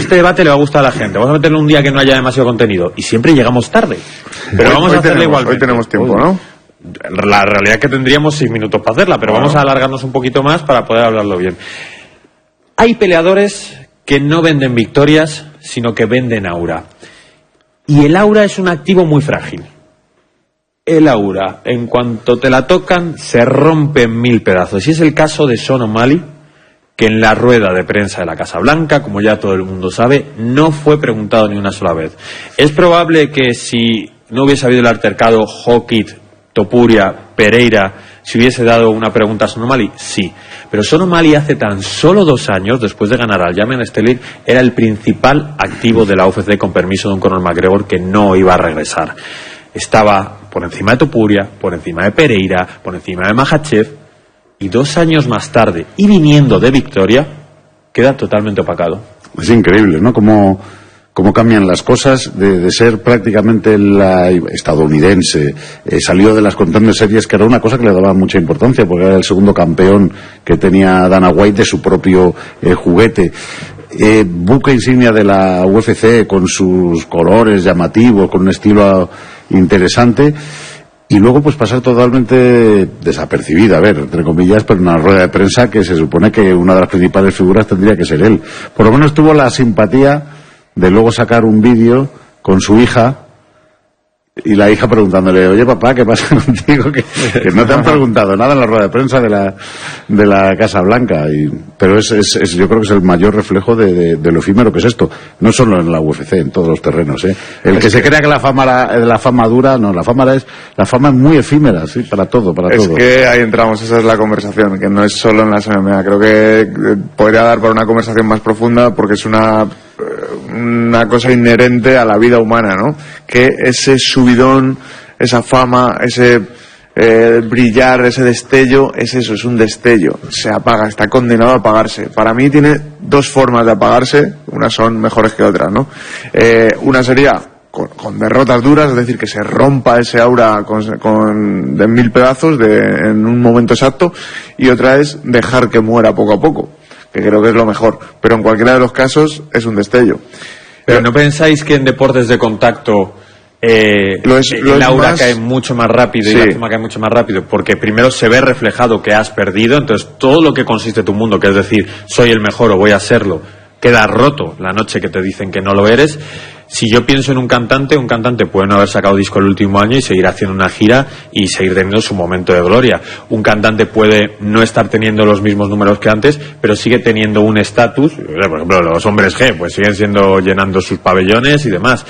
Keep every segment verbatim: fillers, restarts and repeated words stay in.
este debate le va a gustar a la gente. Vamos a meterle un día que no haya demasiado contenido. Y siempre llegamos tarde. Pero hoy, vamos hoy a hacerle tenemos, igual. Hoy tenemos tiempo, ¿no? La realidad es que tendríamos seis minutos para hacerla, pero bueno. vamos a alargarnos un poquito más para poder hablarlo bien. Hay peleadores que no venden victorias, sino que venden aura. Y el aura es un activo muy frágil. El aura, en cuanto te la tocan, se rompe en mil pedazos. Y es el caso de Sean O'Malley, que en la rueda de prensa de la Casa Blanca, como ya todo el mundo sabe, no fue preguntado ni una sola vez. Es probable que si no hubiese habido el altercado Hawkett, Topuria, Pereira, si hubiese dado una pregunta a Sean O'Malley, sí. Pero Sean O'Malley hace tan solo dos años, después de ganar al Aljamain Sterling, era el principal activo de la U F C con permiso de un Conor McGregor que no iba a regresar. Estaba por encima de Topuria, por encima de Pereira, por encima de Makhachev, y dos años más tarde, y viniendo de victoria, queda totalmente opacado. Es increíble, ¿no? Cómo, cómo cambian las cosas de, de ser prácticamente la estadounidense. Eh, salió de las Contender Series, que era una cosa que le daba mucha importancia, porque era el segundo campeón que tenía Dana White de su propio eh, juguete. Eh, buque insignia de la U F C, con sus colores llamativos, con un estilo interesante, y luego pues pasar totalmente desapercibida, a ver, entre comillas, pero en una rueda de prensa que se supone que una de las principales figuras tendría que ser él. Por lo menos tuvo la simpatía de luego sacar un vídeo con su hija, y la hija preguntándole, oye papá, ¿qué pasa contigo? Que, que no te han preguntado nada en la rueda de prensa de la de la Casa Blanca. Y, pero es, es, es yo creo que es el mayor reflejo de, de, de lo efímero que es esto. No solo en la U F C, en todos los terrenos, ¿eh? El es que, que se crea que la fama la, la fama dura, no, la fama es la fama es muy efímera, sí, para todo, para es todo. Es que ahí entramos, esa es la conversación, que no es solo en la M M A. Creo que podría dar para una conversación más profunda, porque es una una cosa inherente a la vida humana, ¿no? Que ese subidón, esa fama, ese eh, brillar, ese destello, es eso, es un destello, se apaga, está condenado a apagarse. Para mí tiene dos formas de apagarse, unas son mejores que otras, ¿no? Eh, una sería con, con derrotas duras, es decir, que se rompa ese aura con, con, de mil pedazos de, en un momento exacto, y otra es dejar que muera poco a poco, que creo que es lo mejor, pero en cualquiera de los casos es un destello. Pero ¿no pensáis que en deportes de contacto eh, lo es, lo el aura más... cae mucho más rápido, sí, y la cima cae mucho más rápido? Porque primero se ve reflejado que has perdido, entonces todo lo que consiste tu mundo, que es decir, soy el mejor o voy a serlo, queda roto la noche que te dicen que no lo eres. Si yo pienso en un cantante, un cantante puede no haber sacado disco el último año y seguir haciendo una gira y seguir teniendo su momento de gloria. Un cantante puede no estar teniendo los mismos números que antes, pero sigue teniendo un estatus. Por ejemplo, los hombres G, pues siguen siendo, llenando sus pabellones y demás.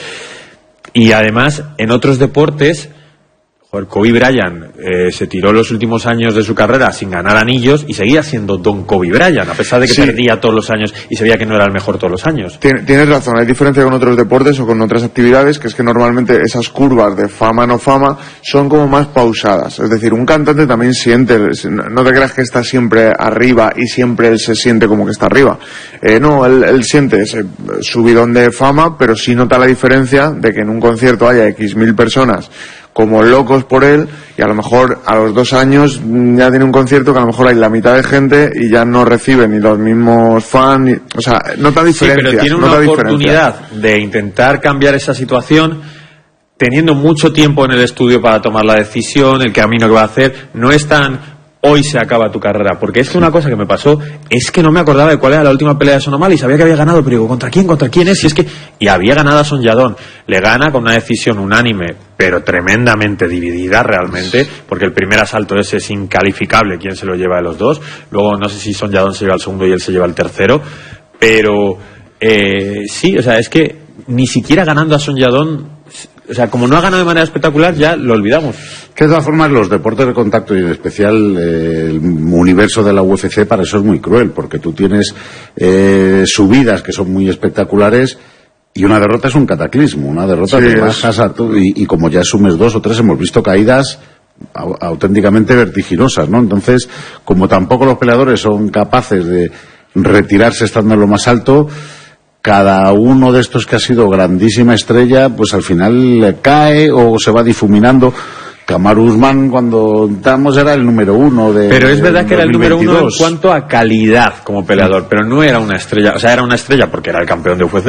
Y además, en otros deportes, joder, Kobe Bryant eh, se tiró los últimos años de su carrera sin ganar anillos y seguía siendo Don Kobe Bryant, a pesar de que sí, perdía todos los años y se veía que no era el mejor todos los años. Tienes razón, hay diferencia con otros deportes o con otras actividades, que es que normalmente esas curvas de fama no fama son como más pausadas. Es decir, un cantante también siente, no te creas que está siempre arriba y siempre él se siente como que está arriba. Eh, no, él, él siente ese subidón de fama, pero sí nota la diferencia de que en un concierto haya X mil personas como locos por él, y a lo mejor a los dos años ya tiene un concierto que a lo mejor hay la mitad de gente y ya no recibe ni los mismos fans, ni, o sea, nota diferencias. Sí, pero tiene una nota oportunidad de intentar cambiar esa situación teniendo mucho tiempo en el estudio para tomar la decisión, el camino que va a hacer. No es tan hoy se acaba tu carrera, porque es que una cosa que me pasó es que no me acordaba de cuál era la última pelea de Sean O'Malley, sabía que había ganado, pero digo, ¿contra quién? ¿Contra quién es? Y es que, y había ganado a Son Yadong, le gana con una decisión unánime, pero tremendamente dividida realmente, porque el primer asalto ese es incalificable, quién se lo lleva de los dos, luego no sé si Son Yadong se lleva el segundo y él se lleva el tercero, pero eh, sí, o sea, es que ni siquiera ganando a Son Yadong, o sea, como no ha ganado de manera espectacular, ya lo olvidamos. Que de todas formas los deportes de contacto y en especial eh, el universo de la U F C para eso es muy cruel, porque tú tienes eh, subidas que son muy espectaculares y una derrota es un cataclismo, una derrota sí, que bajas a tu, y, y como ya asumes dos o tres hemos visto caídas auténticamente vertiginosas, ¿no? Entonces, como tampoco los peleadores son capaces de retirarse estando en lo más alto, cada uno de estos que ha sido grandísima estrella, pues al final le cae o se va difuminando. Kamaru Usman, cuando entramos, era el número uno de. Pero es verdad que era el número uno en cuanto a calidad como peleador, pero no era una estrella, o sea, era una estrella porque era el campeón de U F C.